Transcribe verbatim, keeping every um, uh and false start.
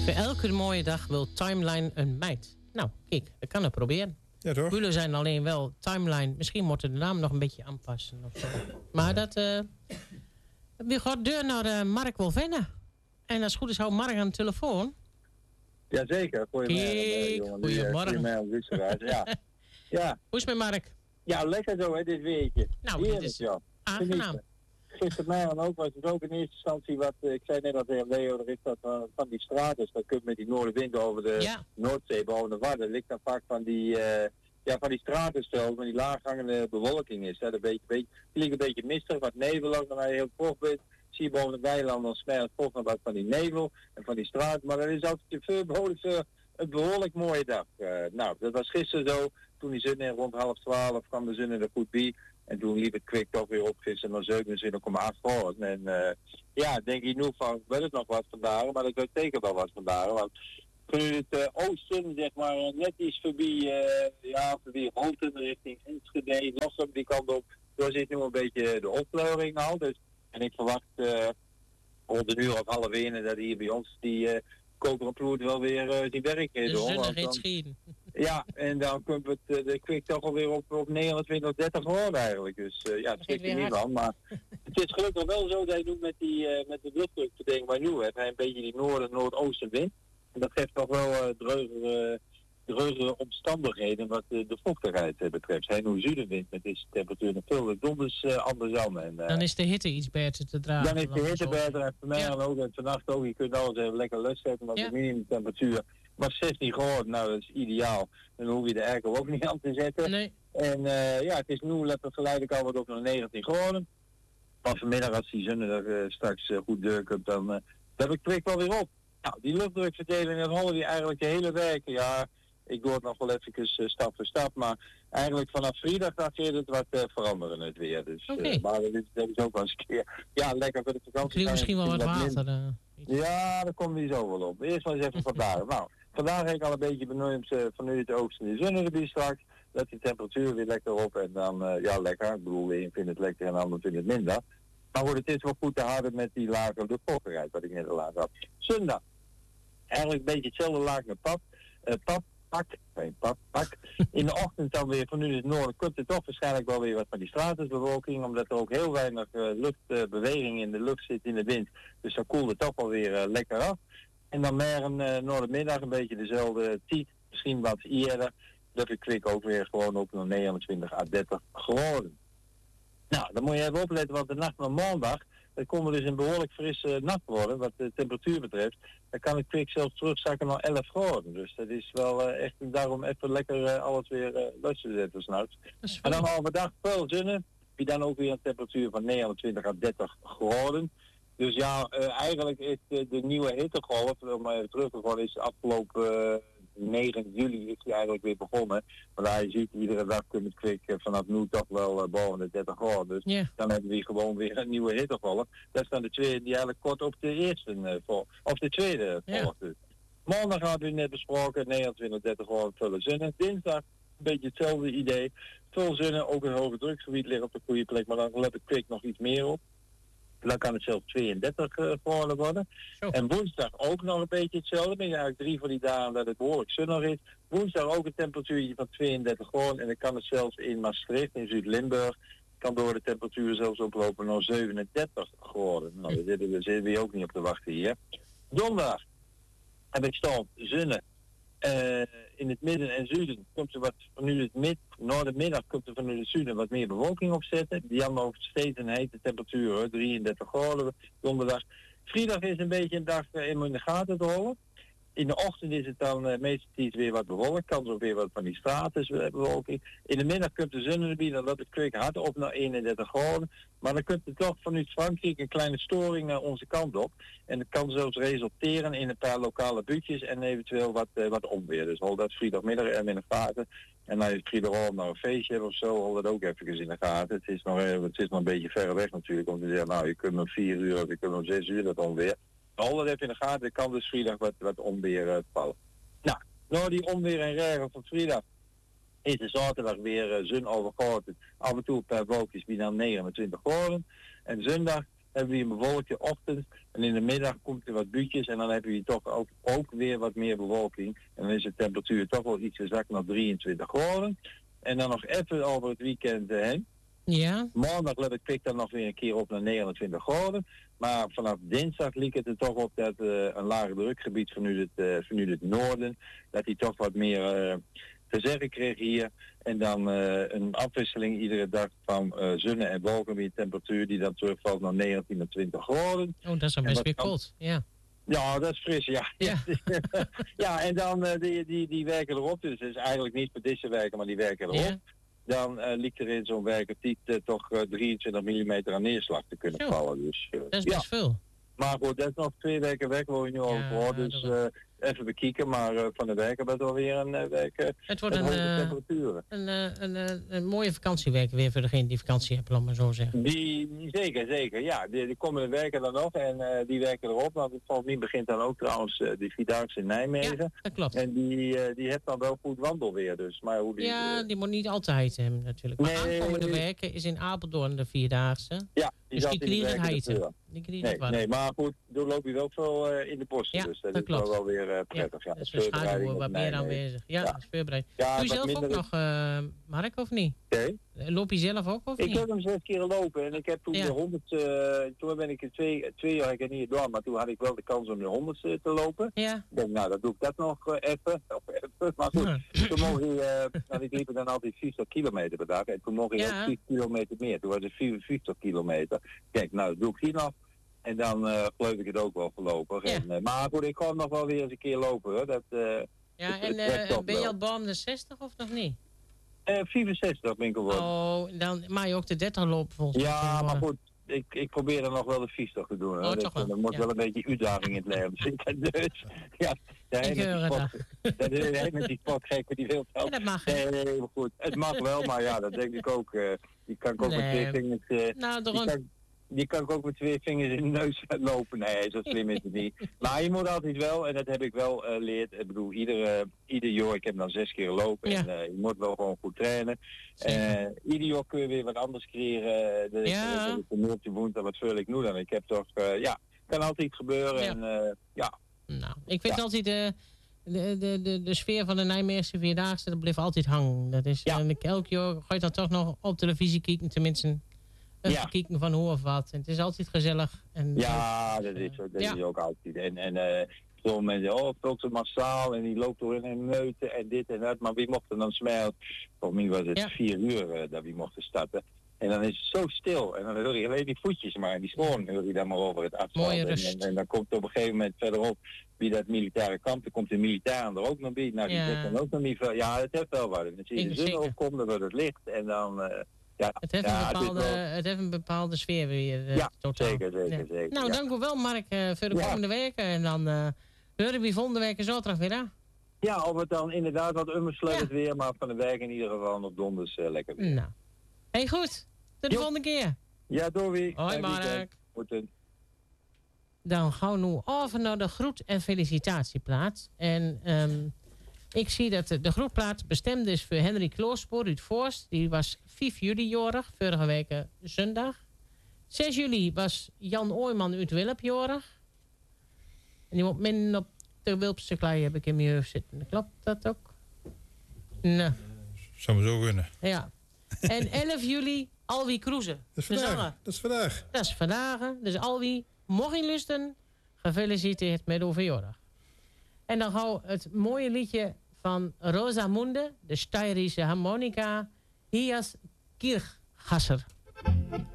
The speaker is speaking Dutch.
Voor elke mooie dag wil Timeline een meid. Nou, kijk, dat kan het proberen. Ja, toch? Jullie zijn alleen wel Timeline. Misschien moeten de naam nog een beetje aanpassen. Of zo. Maar ja. dat... Uh, we gaan deur naar uh, Mark Wolvenne. En als het goed is, houdt Mark aan de telefoon. Jazeker. Goedemorgen, Kijk, jongen. Goedemorgen. Ja. Ja. Hoe is het met Mark? Ja, lekker zo, hè, dit weekje. Nou, dit is ja. aangenaam. Gisteravond ook was het ook in eerste instantie wat, ik zei net al tegen Leo, er is dat uh, van die straten, dan kun je met die noordenwind over de ja. Noordzee, boven de Wadden, ligt dan vaak van die, uh, ja, van die stratenstel, van die laaghangende bewolking is. Hè. Een beetje, beetje, het ligt een beetje mistig, wat nevel ook, maar je heel vroeg bent, zie je boven de weilanden dan smert vroeg nog wat van die nevel en van die straat, maar dat is altijd te veel behoorlijk, uh, een behoorlijk mooie dag. Uh, nou, dat was gisteren zo, toen die zon in rond half twaalf kwam de zon er goed bij. En toen liep het kwik toch weer op gisteren naar zevenentwintig komma acht graden. En uh, ja, denk ik nu van, wil het nog wat vandaag, maar ik weet zeker wel wat vandaag. Want toen het uh, oosten, zeg maar, net iets voorbij, uh, ja, voorbij Holten richting Enschede, Lossum die kant op. Daar zit nu een beetje de opkleuring al. Dus, en ik verwacht uh, rond een uur of half één dat hier bij ons die uh, koperen ploert wel weer uh, die werk doen. De zon gaat schieten. Ja, en dan komt het uh, de kwik toch alweer op, op negenentwintig, dertig graden eigenlijk. Dus uh, ja, het schrikt er niet van. Maar het is gelukkig wel zo dat je doet met, die, uh, met de luchtdrukverdeling waar je nu hebt. Hij een beetje die noorden-noordoostenwind. En dat geeft toch wel uh, dreugere, dreugere omstandigheden wat uh, de vochtigheid uh, betreft. Hij nu zuidenwind met deze temperatuur nog veel donders uh, andersom. En, uh, dan is de hitte iets beter te dragen. Dan is de hitte beter en voor mij ja. ook. En vannacht ook, je kunt alles even lekker lust zetten, want ja. de minimumtemperatuur maar zestien graden, nou dat is ideaal. Dan hoef je de airco ook niet aan te zetten. Nee. En uh, ja, het is nu let het geleidelijk al wat op naar negentien graden. Maar vanmiddag als die zon er uh, straks uh, goed deurkomt, dan uh, heb ik kwik wel weer op. Nou, die luchtdrukverdeling, dat hollen die eigenlijk de hele week. Ja, ik doe het nog wel even uh, stap voor stap, maar eigenlijk vanaf vrijdag gaat het wat uh, veranderen het weer. Dus, okay. uh, maar dat is, dat is ook wel eens een keer, ja, lekker voor de vakantie. Krijg misschien wel wat water. Uh, ja, daar komt die zo wel op. Eerst maar eens even vandaag. Nou, vandaag heb ik al een beetje benoemd uh, van nu het oosten de zon erbij straks. Let die temperatuur weer lekker op en dan, uh, ja lekker. Ik bedoel, de een vindt het lekker en de ander vindt het minder. Maar goed, het is wel goed te houden met die lage luchtvochtigheid wat ik net al laat had. Zondag. Eigenlijk een beetje hetzelfde laag met pap. Uh, pap, pak, geen pap, pak. In de ochtend dan weer van nu het noorden komt er toch waarschijnlijk wel weer wat van die stratusbewolking. Omdat er ook heel weinig uh, luchtbeweging uh, in de lucht zit in de wind. Dus dan koelt het toch wel weer uh, lekker af. En dan meer een uh, noordenmiddag een beetje dezelfde tijd, misschien wat eerder. Dat ik kwik ook weer gewoon op naar negenentwintig à dertig graden. Nou, dan moet je even opletten, want de nacht van maandag, dan kon er dus een behoorlijk frisse nacht worden, wat de temperatuur betreft. Dan kan ik kwik zelfs terugzakken naar elf graden. Dus dat is wel uh, echt daarom even lekker uh, alles weer uh, los te zetten s'nachts. En dan overdag veel zinnen, die dan ook weer een temperatuur van negenentwintig à dertig graden. Dus ja, uh, eigenlijk is de, de nieuwe hittegolf, om maar even terug te gaan, is afgelopen uh, negen juli is die eigenlijk weer begonnen. Maar daar je ziet, iedere dag kun je het kwik uh, vanaf nu toch wel uh, boven de dertig graden. Dus yeah. Dan hebben we gewoon weer een nieuwe hittegolf. Dat is dan de tweede die eigenlijk kort op de eerste uh, volgt. Of de tweede yeah. volgt. Dus. Maandag hadden we net besproken, negenentwintig, dertig graden volle zinnen. Dinsdag een beetje hetzelfde idee. Veel zinnen, ook een hoge drukgebied ligt op de goede plek, maar dan let de kwik nog iets meer op. Dan kan het zelfs tweeëndertig uh, graden worden. Oh. En woensdag ook nog een beetje hetzelfde. Ben je eigenlijk drie van die dagen dat het behoorlijk zonnig is. Woensdag ook een temperatuur van tweeëndertig graden. En dan kan het zelfs in Maastricht, in Zuid-Limburg, kan door de temperatuur zelfs oplopen naar zevenendertig graden. Nou, daar zitten, daar zitten we ook niet op te wachten hier. Donderdag heb ik staan zonne. Uh, in het midden en zuiden komt er wat van nu het mid, noordenmiddag komt er van nu het zuiden wat meer bewolking opzetten. Die hebben ook steeds een hete temperatuur, drieëndertig graden donderdag. Vrijdag is een beetje een dag uh, in de gaten te houden. In de ochtend is het dan uh, meestal weer wat bewolkt, kan er ook weer wat van die stratusbewolking. In de middag komt de zon erbij, dan loopt het kwik hard op naar eenendertig graden. Maar dan komt er toch vanuit Frankrijk een kleine storing naar onze kant op. En dat kan zelfs resulteren in een paar lokale buutjes en eventueel wat, uh, wat onweer. Dus hol dat vrijdagmiddag en in de gaten. En als je vrijdagavond nog een feestje hebt of zo, hol dat ook even in de gaten. Het is nog, uh, het is nog een beetje verder weg natuurlijk om te zeggen, nou je kunt om vier uur of je kunt om zes uur dat onweer. Al dat even in de gaten, er kan dus vrijdag wat, wat onweer uh, vallen. Nou, nou die onweer en regen van vrijdag is de zaterdag weer uh, zon overgoten. Af en toe per wolkjes bij dan negenentwintig graden. En zondag hebben we een bewolkte ochtend. En in de middag komt er wat buutjes. En dan hebben we toch ook, ook weer wat meer bewolking. En dan is de temperatuur toch wel iets gezakt naar drieëntwintig graden. En dan nog even over het weekend uh, heen. Ja. Maandag let ik pik dan nog weer een keer op naar negenentwintig graden. Maar vanaf dinsdag liep het er toch op dat uh, een lager drukgebied vanuit het, uh, vanuit het noorden, dat hij toch wat meer uh, te zeggen kreeg hier. En dan uh, een afwisseling iedere dag van uh, zonne en wolken weer temperatuur die dan terugvalt naar negentien en twintig graden. Oh, dat is dan best weer koud. Ja. Ja, dat is fris, ja. Ja, ja en dan uh, die, die, die werken erop. Dus het is eigenlijk niet voor deze werken, maar die werken erop. Ja. Dan uh, liep er in zo'n werkertiet uh, toch uh, drieëntwintig millimeter aan neerslag te kunnen Zo. vallen. Dus, uh, dat is ja. best veel. Maar goed, dat is nog twee weken weg waar je nu over Ja, hoort. Dus dat uh, even bekijken. Maar uh, van de week hebben we alweer een uh, week uh, Het wordt met een, hoge uh, temperaturen. een, uh, een, uh, een mooie vakantieweek weer voor degene die vakantie hebben, laat maar zo zeggen. Die, zeker, zeker. Ja, die, die komende weken dan nog. En uh, die werken erop. Want het valt niet begint dan ook trouwens uh, de Vierdaagse in Nijmegen. Ja, dat klopt. En die, uh, die heeft dan wel goed wandelweer. Dus. Maar hoe die, Ja, uh, die moet niet altijd hebben natuurlijk. Maar Nee. aankomende weken is in Apeldoorn de Vierdaagse. ja, die Dus zat die in de krijgen het werken heiten. ervoor. Die krijgen Nee, het warm. nee, maar goed, toen loop je wel veel uh, in de bossen. Ja, dus dat, dat is wel, klopt. wel weer uh, prettig. Ja, Dus de de voorbereiding schaduw op wat meer Nijmegen. aanwezig. Ja, Ja. dat is voorbereid. Ja, Doe je wat zelf ook minder- nog, uh, Mark, of niet? Oké. Loop je zelf ook, of Ik niet? heb hem zes keer lopen en ik heb toen Ja. de honderd, uh, toen ben ik er twee, twee jaar ik er niet door, maar toen had ik wel de kans om de honderd uh, te lopen. Ja. Ik denk, nou, dat doe ik dat nog uh, even. Of even. Maar goed, Ja. toen mocht je, uh, nou, ik liep er dan altijd vijftig kilometer per dag en toen mocht ik Ja. ook vijf kilometer meer. Toen was het vierenvijftig kilometer. Kijk, nou, dat doe ik die nog. En dan uh, geloof ik het ook wel voorlopig. Ja. En, uh, maar goed, ik ga hem nog wel weer eens een keer lopen hoor. Dat, uh, Ja, het- en het werkt uh, ook ben je wel. al boven de zestig of nog niet? uh, vierenzestig ben ik geworden. Oh, dan mag je ook de dertig lopen volgens mij. Ja, maar tegenwoordig. goed, ik, ik probeer er nog wel de vijftig te doen. Hè. Oh, Dus, toch wel, er moet ja. wel een beetje uitdaging in het leven zitten. Dus ja, de Ik hele hoor het sport, de hele met die sportgekken die wil Ja, wel. dat mag. hè. Nee, nee, maar goed. Het mag wel, maar ja, dat denk ik ook. Uh, die kan ik ook Nee. met twee vingers. Uh, Nou, die, daarom. kan, die kan ik ook met twee vingers in de neus lopen. Nee, zo slim is het niet. Maar je moet altijd wel, en dat heb ik wel geleerd. Uh, ik bedoel, ieder, ieder jaar, ik heb dan zes keer gelopen. Ja. En uh, je moet wel gewoon goed trainen. Zeker. Uh, ieder jaar kun je weer wat anders creëren. Uh, Ja. Dat is een moordje woensdag, wat vul ik nu dan? Ik heb toch, uh, ja, kan altijd iets gebeuren. Ja. En uh, ja, Nou, ik vind Ja. altijd de, de, de, de, de sfeer van de Nijmeegse Vierdaagse, dat blijft altijd hangen. Dat is, Ja. en ik, elk jaar ga je dan toch nog op televisie kijken, tenminste. Even Ja. kijken van hoe of wat. En het is altijd gezellig. En ja, dat is, zo- dat Ja. is ook altijd. En, en uh, veel mensen, oh, veel te massaal en die loopt door in een meute en dit en dat. Maar wie mocht er dan smijten? Voor mij was het Ja. vier uur uh, dat we mochten starten. En dan is het zo stil. En dan hoor je alleen die voetjes maar. En die sporen hoor je dan maar over het asfalt. Mooie En, rust. en, en dan komt op een gegeven moment verderop bij dat militaire kamp. Dan komt de militair er ook nog bij. Nou, die Ja. zit dan ook nog niet veel. Ja, het heeft wel wat. En dan zie je de Ik- zon zeker. opkomen, dan wordt het licht. En dan, uh, ja, het heeft, ja, een het is bepaalde, wel- het heeft een bepaalde sfeer weer. eh, Ja, totaal. zeker, zeker, Ja. zeker. Nou, ja. dank u wel, Mark, eh, voor de Ja. komende weken. En dan uh, horen we volgende week zaterdag weer aan. Ja, of het dan inderdaad wat ummersluit Ja. weer, maar van de week in ieder geval nog donders uh, lekker weer. Nou. Hey, goed. Tot de Jo. volgende keer. Ja, doei. Hoi, Fijn weekend. Mark. Goed. Dan gaan we nu over naar de groet- en felicitatieplaat. En ehm, ik zie dat de, de groetplaat bestemd is voor Henry Kloospoor uit Voorst. Die was vijf juli jarig, vorige week eh, zondag. zes juli was Jan Ooyman uit Wilp jarig. En die moet min op de Wilpse klei heb ik in mijn hoofd zitten. Klopt dat ook? Nou, Zou me zo kunnen. ja. En elf juli Alwie Kroeze. Dat is de vandaag. zanger. Dat is vandaag. Dat is vandaag. Dus Alwie, mocht je lusten, gefeliciteerd met uw verjaardag. En dan gaan we het mooie liedje van Rosamunde, de Steirische harmonica, Hias Kirchgasser.